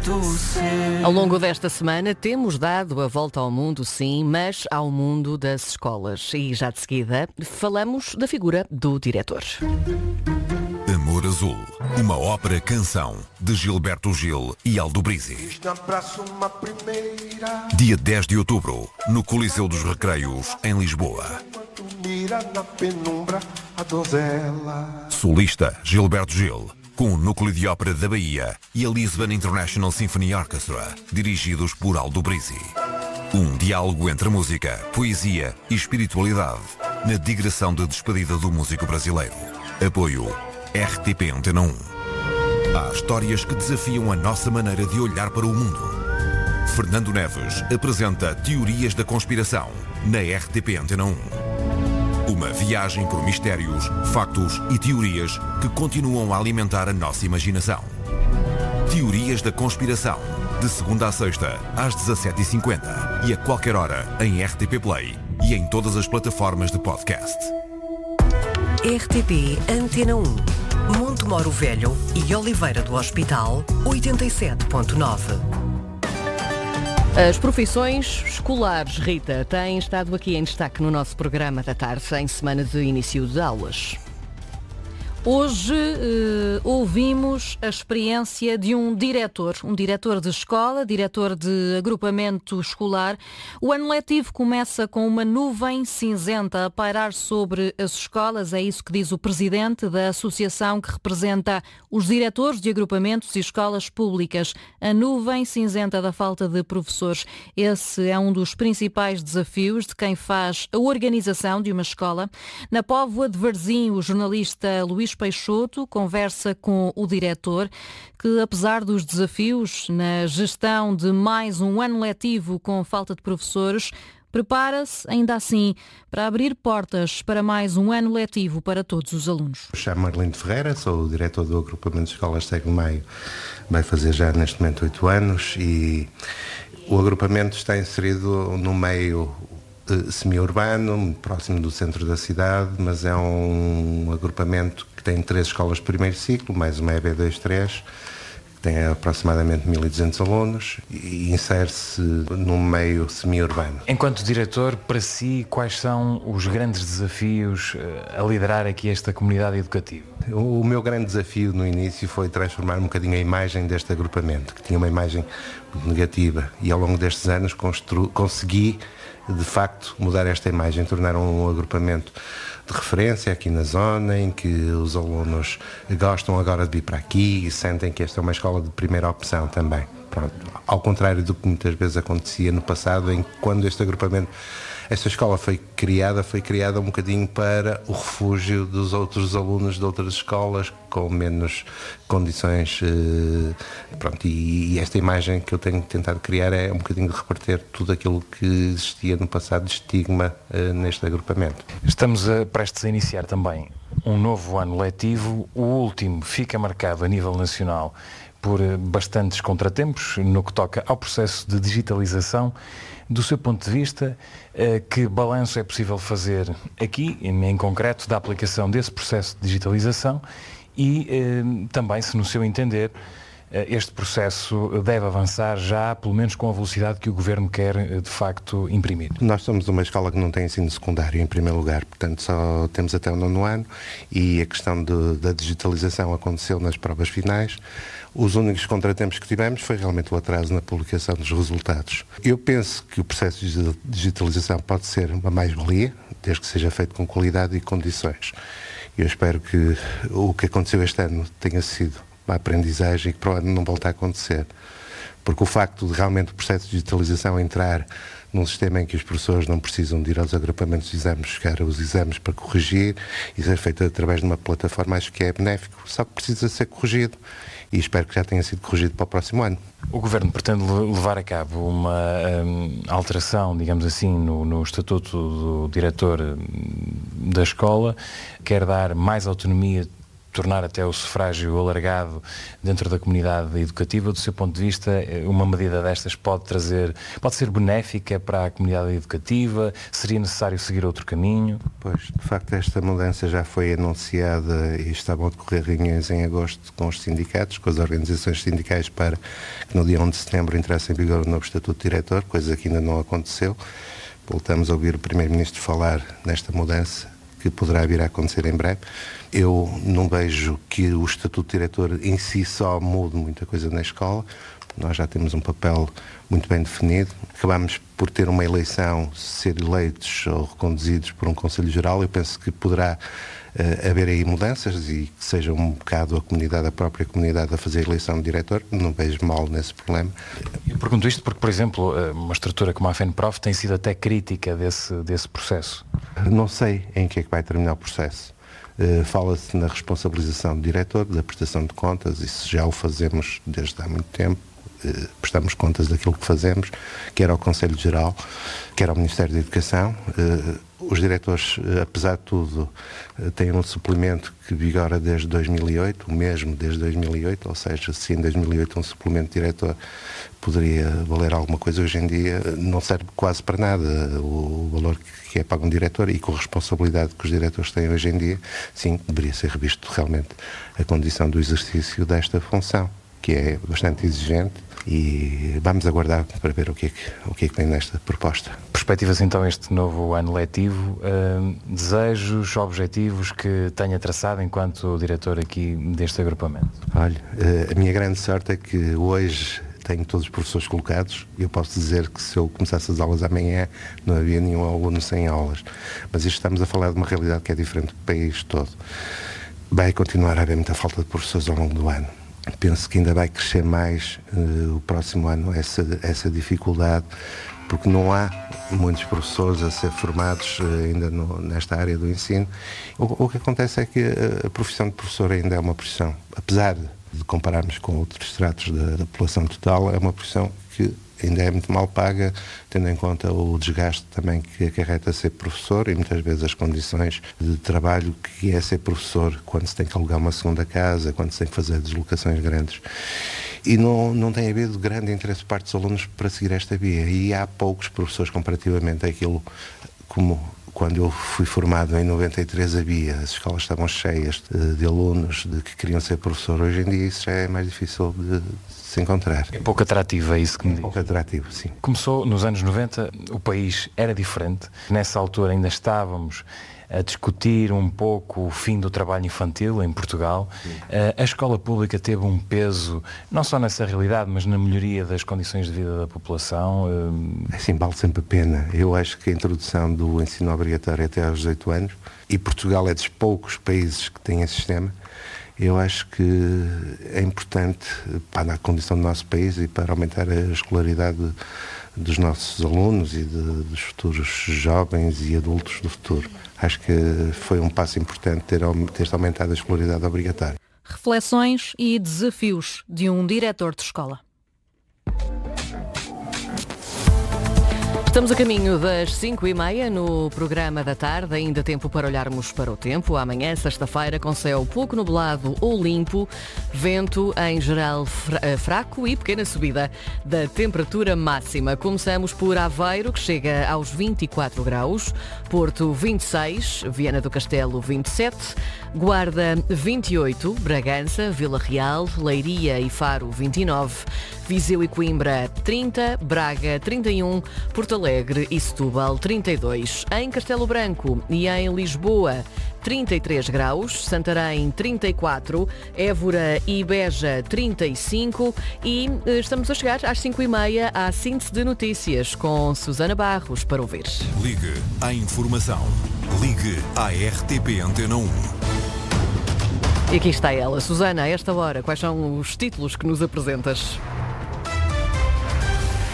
jeito seu. Ao longo desta semana temos dado a volta ao mundo, sim, mas ao mundo das escolas. E já de seguida falamos da figura do diretor. Amor Azul, uma ópera-canção de Gilberto Gil e Aldo Brizzi. Dia 10 de outubro, no Coliseu dos Recreios, em Lisboa. Solista Gilberto Gil, com o Núcleo de Ópera da Bahia e a Lisbon International Symphony Orchestra, dirigidos por Aldo Brizzi. Um diálogo entre música, poesia e espiritualidade, na digressão de despedida do músico brasileiro. Apoio RTP Antena 1. Há histórias que desafiam a nossa maneira de olhar para o mundo. Fernando Neves apresenta Teorias da Conspiração, na RTP Antena 1. Uma viagem por mistérios, factos e teorias que continuam a alimentar a nossa imaginação. Teorias da Conspiração, de segunda a sexta, às 17h50 e a qualquer hora em RTP Play e em todas as plataformas de podcast. RTP Antena 1, Montemoro Velho e Oliveira do Hospital, 87.9. As profissões escolares, Rita, têm estado aqui em destaque no nosso programa da tarde, em semana de início de aulas. Hoje ouvimos a experiência de um diretor de escola, diretor de agrupamento escolar. O ano letivo começa com uma nuvem cinzenta a pairar sobre as escolas, é isso que diz o presidente da associação que representa os diretores de agrupamentos e escolas públicas. A nuvem cinzenta da falta de professores. Esse é um dos principais desafios de quem faz a organização de uma escola. Na Póvoa de Varzim, o jornalista Luís Peixoto conversa com o diretor que, apesar dos desafios na gestão de mais um ano letivo com falta de professores, prepara-se, ainda assim, para abrir portas para mais um ano letivo para todos os alunos. Chamo-me Arlindo Ferreira, sou o diretor do agrupamento de escolas Cego Meio, vai fazer já neste momento 8 anos e o agrupamento está inserido no meio semi-urbano, próximo do centro da cidade, mas é um agrupamento que tem 3 escolas de primeiro ciclo, mais uma EB23, que tem aproximadamente 1.200 alunos e insere-se no meio semi-urbano. Enquanto diretor, para si, quais são os grandes desafios a liderar aqui esta comunidade educativa? O meu grande desafio no início foi transformar um bocadinho a imagem deste agrupamento, que tinha uma imagem muito negativa, e ao longo destes anos consegui de facto mudar esta imagem, tornar um agrupamento de referência aqui na zona, em que os alunos gostam agora de vir para aqui e sentem que esta é uma escola de primeira opção também. Pronto. Ao contrário do que muitas vezes acontecia no passado, em que quando esta escola foi criada um bocadinho para o refúgio dos outros alunos de outras escolas com menos condições. E esta imagem que eu tenho tentado criar é um bocadinho de reverter tudo aquilo que existia no passado de estigma neste agrupamento. Estamos prestes a iniciar também um novo ano letivo. O último fica marcado a nível nacional por bastantes contratempos no que toca ao processo de digitalização. Do seu ponto de vista, que balanço é possível fazer aqui, em concreto, da aplicação desse processo de digitalização e também, se no seu entender, este processo deve avançar já, pelo menos com a velocidade que o Governo quer, de facto, imprimir? Nós somos uma escola que não tem ensino secundário, em primeiro lugar, portanto só temos até o 9º ano e a questão da digitalização aconteceu nas provas finais. Os únicos contratempos que tivemos foi realmente o atraso na publicação dos resultados. Eu penso que o processo de digitalização pode ser uma mais-valia, desde que seja feito com qualidade e condições. Eu espero que o que aconteceu este ano tenha sido uma aprendizagem e que provavelmente não volte a acontecer. Porque o facto de realmente o processo de digitalização entrar num sistema em que os professores não precisam de ir aos agrupamentos de exames, buscar os exames para corrigir e ser feito através de uma plataforma, acho que é benéfico, só que precisa ser corrigido e espero que já tenha sido corrigido para o próximo ano. O Governo pretende levar a cabo uma alteração, digamos assim, no estatuto do diretor da escola, quer dar mais autonomia tornar até o sufrágio alargado dentro da comunidade educativa. Do seu ponto de vista, uma medida destas pode ser benéfica para a comunidade educativa? Seria necessário seguir outro caminho? Pois, de facto, esta mudança já foi anunciada e estavam a decorrer reuniões em agosto com os sindicatos, com as organizações sindicais, para que no dia 1 de setembro entrasse em vigor o novo Estatuto de Diretor, coisa que ainda não aconteceu. Voltamos a ouvir o Primeiro-Ministro falar nesta mudança, que poderá vir a acontecer em breve. Eu não vejo que o Estatuto de Diretor em si só mude muita coisa na escola. Nós já temos um papel muito bem definido. Acabamos por ter uma eleição, ser eleitos ou reconduzidos por um Conselho Geral. Eu penso que poderá haver aí mudanças e que seja um bocado a própria comunidade a fazer a eleição de diretor. Não vejo mal nesse problema. Eu pergunto isto porque, por exemplo, uma estrutura como a FENPROF tem sido até crítica desse processo. Não sei em que é que vai terminar o processo. Fala-se na responsabilização do diretor, da prestação de contas. Isso já o fazemos desde há muito tempo. Prestamos contas daquilo que fazemos, quer ao Conselho Geral, quer ao Ministério da Educação. Os diretores, apesar de tudo, têm um suplemento que vigora desde 2008, o mesmo desde 2008, ou seja, se em 2008 um suplemento de diretor poderia valer alguma coisa, hoje em dia não serve quase para nada o valor que é pago um diretor, e com a responsabilidade que os diretores têm hoje em dia, sim, deveria ser revisto realmente a condição do exercício desta função, que é bastante exigente, e vamos aguardar para ver o que é que vem nesta proposta. Perspectivas então este novo ano letivo, desejos, objetivos que tenha traçado enquanto diretor aqui deste agrupamento? Olha, a minha grande sorte é que hoje tenho todos os professores colocados e eu posso dizer que se eu começasse as aulas amanhã não havia nenhum aluno sem aulas. Mas isto estamos a falar de uma realidade que é diferente do país todo. Vai continuar a haver muita falta de professores ao longo do ano. Penso que ainda vai crescer mais o próximo ano essa dificuldade, porque não há muitos professores a ser formados ainda nesta área do ensino. O que acontece é que a profissão de professor ainda é uma profissão, apesar de compararmos com outros estratos da população total, é uma profissão que ainda é muito mal paga, tendo em conta o desgaste também que acarreta ser professor e muitas vezes as condições de trabalho que é ser professor, quando se tem que alugar uma segunda casa, quando se tem que fazer deslocações grandes. E não tem havido grande interesse por parte dos alunos para seguir esta via. E há poucos professores comparativamente àquilo como quando eu fui formado em 93 havia, as escolas estavam cheias de alunos que queriam ser professor. Hoje em dia isso já é mais difícil de se encontrar. É pouco atrativo, é isso que me diz? Pouco atrativo, sim. Começou nos anos 90, o país era diferente. Nessa altura ainda estávamos a discutir um pouco o fim do trabalho infantil em Portugal. A escola pública teve um peso, não só nessa realidade, mas na melhoria das condições de vida da população. Assim, vale sempre a pena. Eu acho que a introdução do ensino obrigatório até aos 18 anos, e Portugal é dos poucos países que tem esse sistema, eu acho que é importante para a condição do nosso país e para aumentar a escolaridade dos nossos alunos e dos futuros jovens e adultos do futuro. Acho que foi um passo importante ter aumentado a escolaridade obrigatória. Reflexões e desafios de um diretor de escola. Estamos a caminho das 5h30 no programa da tarde, ainda tempo para olharmos para o tempo. Amanhã, sexta-feira, com céu pouco nublado ou limpo, vento em geral fraco e pequena subida da temperatura máxima. Começamos por Aveiro, que chega aos 24 graus, Porto 26, Viana do Castelo 27, Guarda 28, Bragança, Vila Real, Leiria e Faro 29, Viseu e Coimbra 30, Braga 31, Porto Alegre e Setúbal 32. Em Castelo Branco e em Lisboa 33 graus, Santarém 34, Évora e Beja 35 e estamos a chegar às 5h30 à síntese de notícias com Susana Barros para ouvir. Ligue à informação. Ligue à RTP Antena 1. E aqui está ela. Susana, a esta hora, quais são os títulos que nos apresentas?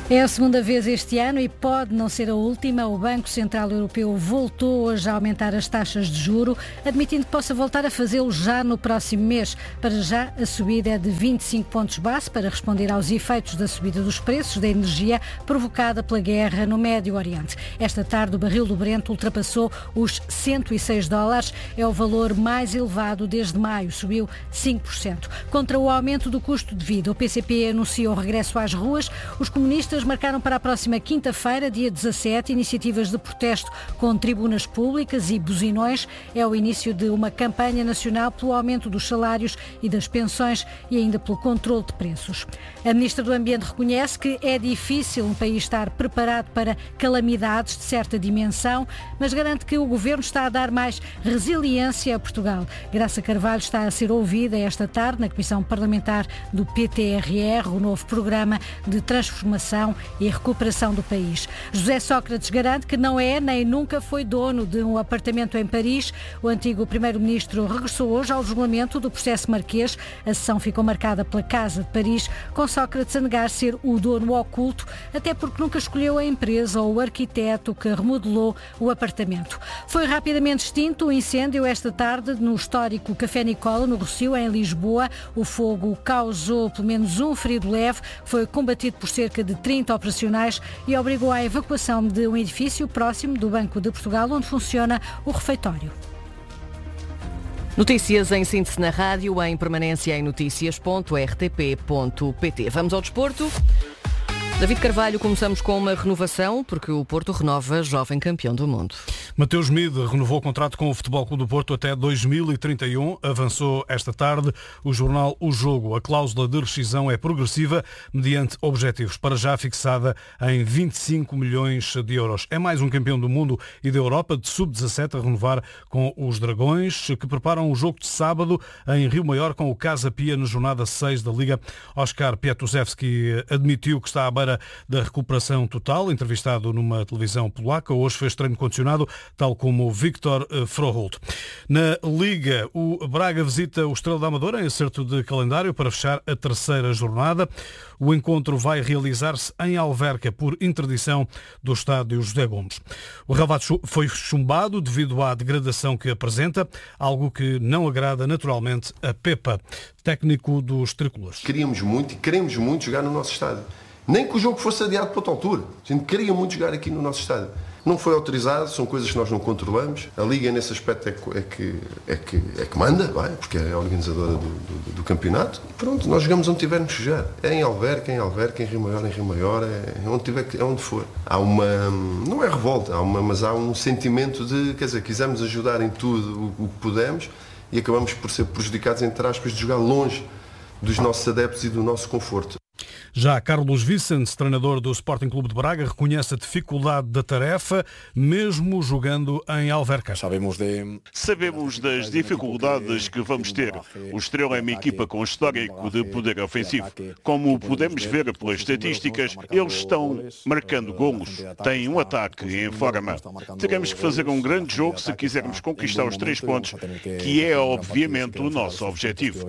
É a segunda vez este ano e pode não ser a última. O Banco Central Europeu voltou hoje a aumentar as taxas de juro, admitindo que possa voltar a fazê-lo já no próximo mês. Para já, a subida é de 25 pontos base para responder aos efeitos da subida dos preços da energia provocada pela guerra no Médio Oriente. Esta tarde, o barril do Brent ultrapassou os $106. É o valor mais elevado desde maio, subiu 5%. Contra o aumento do custo de vida, o PCP anunciou o regresso às ruas. Os comunistas marcaram para a próxima quinta-feira, dia 17, iniciativas de protesto com tribunas públicas e buzinões. É o início de uma campanha nacional pelo aumento dos salários e das pensões e ainda pelo controle de preços. A Ministra do Ambiente reconhece que é difícil um país estar preparado para calamidades de certa dimensão, mas garante que o Governo está a dar mais resiliência a Portugal. Graça Carvalho está a ser ouvida esta tarde na Comissão Parlamentar do PTRR, o novo programa de transformação e recuperação do país. José Sócrates garante que não é nem nunca foi dono de um apartamento em Paris. O antigo primeiro-ministro regressou hoje ao julgamento do processo marquês. A sessão ficou marcada pela Casa de Paris, com Sócrates a negar ser o dono oculto, até porque nunca escolheu a empresa ou o arquiteto que remodelou o apartamento. Foi rapidamente extinto o incêndio esta tarde no histórico Café Nicola, no Rossio, em Lisboa. O fogo causou pelo menos um ferido leve, foi combatido por cerca de 30 operacionais e obrigou à evacuação de um edifício próximo do Banco de Portugal, onde funciona o refeitório. Notícias em síntese na rádio, em permanência em noticias.rtp.pt. Vamos ao desporto. David Carvalho, começamos com uma renovação, porque o Porto renova jovem campeão do mundo. Mateus Mide renovou o contrato com o Futebol Clube do Porto até 2031. Avançou esta tarde o jornal O Jogo. A cláusula de rescisão é progressiva, mediante objetivos, para já fixada em 25 milhões de euros. É mais um campeão do mundo e da Europa de sub-17 a renovar com os Dragões, que preparam o jogo de sábado em Rio Maior com o Casa Pia na jornada 6 da Liga. Oskar Piatusevski admitiu que está à beira da recuperação total. Entrevistado numa televisão polaca, hoje fez treino condicionado, tal como o Viktor Froholt. Na Liga, o Braga visita o Estrela da Amadora em acerto de calendário para fechar a terceira jornada. O encontro vai realizar-se em Alverca por interdição do estádio José Gomes. O relvado foi chumbado devido à degradação que apresenta, algo que não agrada naturalmente a Pepa, técnico dos tricolores. Queríamos muito e queremos muito jogar no nosso estádio. Nem que o jogo fosse adiado para outra altura. A gente queria muito jogar aqui no nosso estádio. Não foi autorizado, são coisas que nós não controlamos. A Liga, nesse aspecto, é que manda, vai, porque é a organizadora do campeonato. E pronto, nós jogamos onde tivermos que jogar. É em Alverca, em Rio Maior, é onde tiver, é onde for. Há uma, não é revolta, mas há um sentimento de, quer dizer, quisemos ajudar em tudo o que pudemos e acabamos por ser prejudicados, entre aspas, de jogar longe dos nossos adeptos e do nosso conforto. Já Carlos Vicente, treinador do Sporting Clube de Braga, reconhece a dificuldade da tarefa, mesmo jogando em Alverca. Sabemos das dificuldades que vamos ter. O Estrela é uma equipa com histórico de poder ofensivo. Como podemos ver pelas estatísticas, eles estão marcando golos. Têm um ataque em forma. Teremos que fazer um grande jogo se quisermos conquistar os 3 pontos, que é obviamente o nosso objetivo.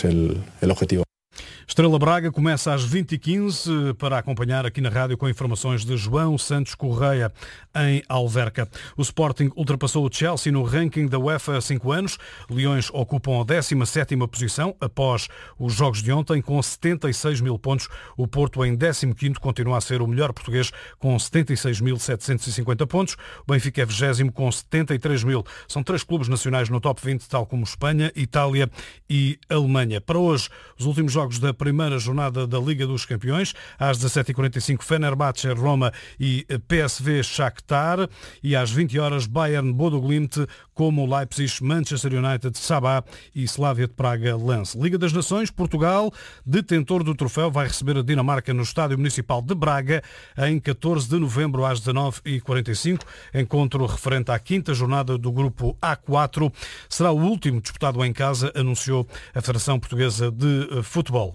Estrela Braga começa às 20h15 para acompanhar aqui na rádio com informações de João Santos Correia em Alverca. O Sporting ultrapassou o Chelsea no ranking da UEFA há 5 anos. Leões ocupam a 17ª posição após os jogos de ontem com 76 mil pontos. O Porto em 15º continua a ser o melhor português com 76.750 pontos. O Benfica é 20º com 73 mil. São 3 clubes nacionais no top 20, tal como Espanha, Itália e Alemanha. Para hoje, os últimos jogos da primeira jornada da Liga dos Campeões. Às 17h45, Fenerbahçe, Roma e PSV Shakhtar. E às 20h, Bayern, Bodo Glimt, como Leipzig, Manchester United, Sabah e Slavia de Praga, Lens. Liga das Nações, Portugal, detentor do troféu, vai receber a Dinamarca no Estádio Municipal de Braga em 14 de novembro às 19h45. Encontro referente à 5ª jornada do grupo A4. Será o último disputado em casa, anunciou a Federação Portuguesa de Futebol.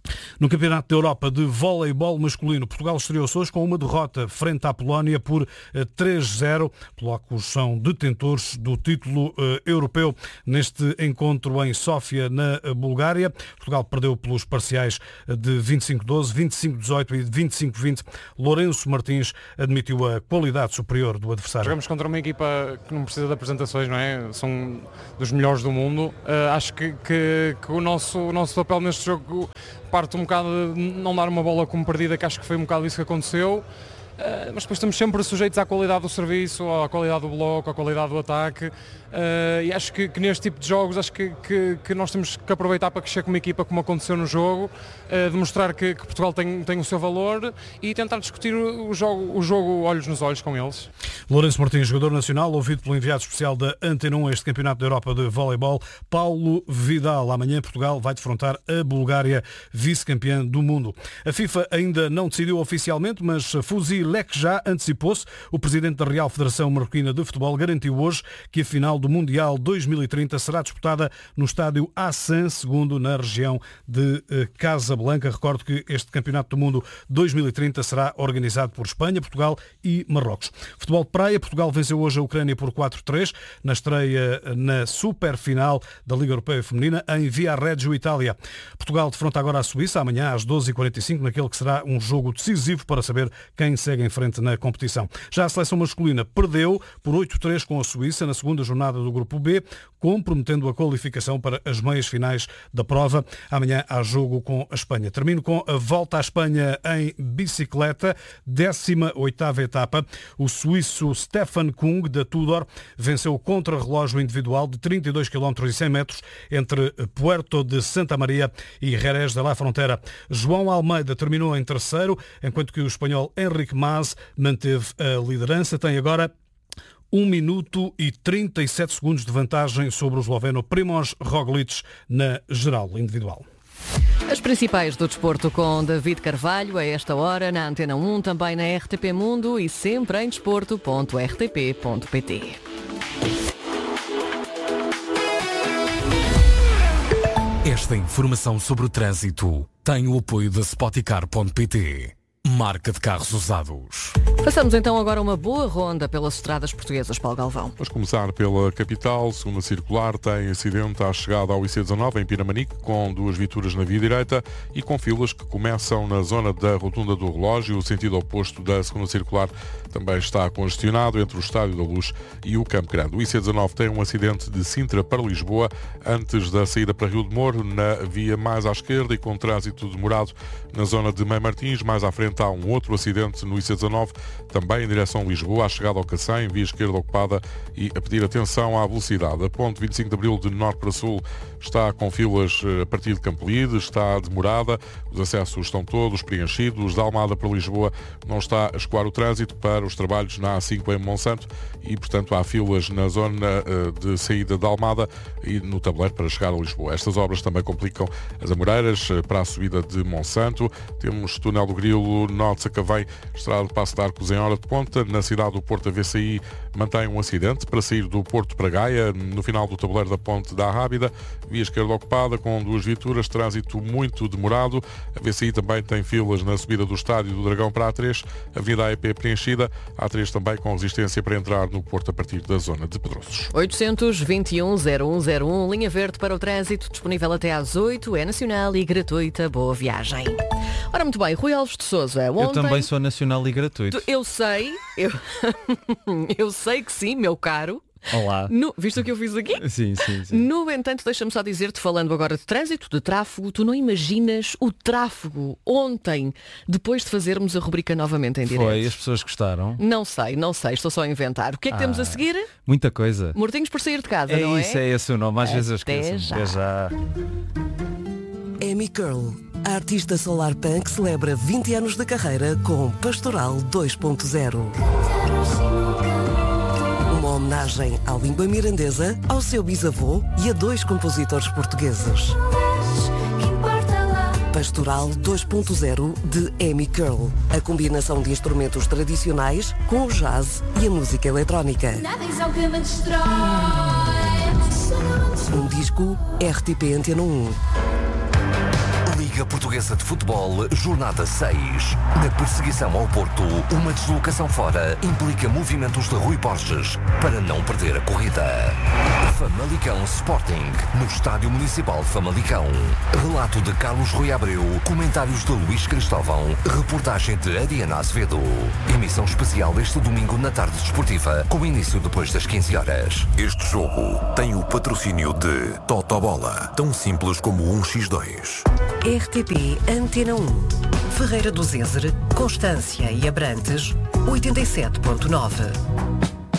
No Campeonato da Europa de Voleibol Masculino, Portugal estreou-se hoje com uma derrota frente à Polónia por 3-0. Polacos são detentores do título europeu neste encontro em Sófia, na Bulgária. Portugal perdeu pelos parciais de 25-12, 25-18 e 25-20. Lourenço Martins admitiu a qualidade superior do adversário. Jogamos contra uma equipa que não precisa de apresentações, não é? São dos melhores do mundo. Acho que o nosso papel neste jogo parte um bocado de não dar uma bola como perdida, que acho que foi um bocado isso que aconteceu. Mas depois estamos sempre sujeitos à qualidade do serviço, à qualidade do bloco, à qualidade do ataque, e acho que neste tipo de jogos acho que nós temos que aproveitar para crescer como equipa, como aconteceu no jogo, demonstrar que Portugal tem o seu valor e tentar discutir o jogo olhos nos olhos com eles. Lourenço Martins, jogador nacional, ouvido pelo enviado especial da Antena 1 a este Campeonato da Europa de Voleibol, Paulo Vidal. Amanhã Portugal vai defrontar a Bulgária, vice-campeã do mundo. A FIFA ainda não decidiu oficialmente, mas Fuzi Lekja antecipou-se. O presidente da Real Federação Marroquina de Futebol garantiu hoje que a final do Mundial 2030 será disputada no estádio Hassan II, na região de Casablanca. Recordo que este Campeonato do Mundo 2030 será organizado por Espanha, Portugal e Marrocos. Futebol de praia, Portugal venceu hoje a Ucrânia por 4-3 na estreia na superfinal da Liga Europeia Feminina em Viareggio, Itália. Portugal defronta agora a Suíça amanhã às 12h45 naquele que será um jogo decisivo para saber quem segue em frente na competição. Já a seleção masculina perdeu por 8-3 com a Suíça na segunda jornada do Grupo B, comprometendo a qualificação para as meias finais da prova. Amanhã há jogo com a Espanha. Termino com a volta à Espanha em bicicleta, 18ª etapa. O suíço Stefan Kung, da Tudor, venceu o contrarrelógio individual de 32 km e 100 metros entre Puerto de Santa Maria e Jerez de la Frontera. João Almeida terminou em terceiro, enquanto que o espanhol Enrique Mas manteve a liderança. Tem agora 1 minuto e 37 segundos de vantagem sobre o esloveno Primož Roglič na geral individual. As principais do desporto com David Carvalho, a esta hora na Antena 1, também na RTP Mundo e sempre em desporto.rtp.pt. Esta informação sobre o trânsito tem o apoio da Spoticar.pt. Marca de carros usados. Passamos então agora uma boa ronda pelas estradas portuguesas, Paulo Galvão. Vamos começar pela capital. Segunda circular tem acidente à chegada ao IC19 em Pinamanique, com 2 viaturas na via direita e com filas que começam na zona da Rotunda do Relógio. O sentido oposto da segunda circular também está congestionado entre o Estádio da Luz e o Campo Grande. O IC19 tem um acidente de Sintra para Lisboa, antes da saída para Rio de Moro, na via mais à esquerda e com trânsito demorado na zona de Mãe Martins. Mais à frente há um outro acidente no IC19, também em direção a Lisboa, à chegada ao Cacém, via esquerda ocupada e a pedir atenção à velocidade. A ponte 25 de Abril de norte para sul está com filas a partir de Campolide, está demorada, os acessos estão todos preenchidos. Da Almada para Lisboa não está a escoar o trânsito para os trabalhos na A5 em Monsanto e, portanto, há filas na zona de saída da Almada e no tabuleiro para chegar a Lisboa. Estas obras também complicam as Amoreiras para a subida de Monsanto. Temos túnel do Grilo, norte de Sacavém, estrada de Passo de Arcos em hora de ponta. Na cidade do Porto, a VCI mantém um acidente para sair do Porto para Gaia, no final do tabuleiro da ponte da Rábida, via esquerda ocupada com 2 viaturas, trânsito muito demorado. A VCI também tem filas na subida do Estádio do Dragão para a A3, a Avenida AEP preenchida, a A3 também com resistência para entrar no Porto a partir da zona de Pedroços. 821-0101, linha verde para o trânsito, disponível até às 8, é nacional e gratuita. Boa viagem. Ora, muito bem, Rui Alves de Sousa. Eu também sou nacional e gratuito. Eu sei, eu sei que sim, meu caro. Olá. Viste o que eu fiz aqui? Sim. No entanto, deixa-me só dizer-te, falando agora de trânsito, de tráfego, tu não imaginas o tráfego ontem, depois de fazermos a rubrica novamente em direto. Foi, as pessoas gostaram? Não sei, estou só a inventar. O que é que temos a seguir? Muita coisa. Mortinhos por sair de casa, não é? Isso, é esse o nome, às vezes eu esqueço. Até já. Amy Curl, a artista solar punk, celebra 20 anos de carreira com Pastoral 2.0. Uma homenagem à língua mirandesa, ao seu bisavô e a 2 compositores portugueses. Pastoral 2.0 de Amy Curl. A combinação de instrumentos tradicionais com o jazz e a música eletrónica. Um disco RTP Antena 1. Liga Portuguesa de Futebol, jornada 6. Na perseguição ao Porto, uma deslocação fora implica movimentos de Rui Borges para não perder a corrida. Famalicão Sporting, no Estádio Municipal de Famalicão. Relato de Carlos Rui Abreu, comentários de Luís Cristóvão, reportagem de Ariana Azevedo. Emissão especial este domingo na tarde desportiva, com início depois das 15 horas. Este jogo tem o patrocínio de Totobola, tão simples como 1x2. RTP Antena 1. Ferreira do Zézer, Constância e Abrantes, 87.9.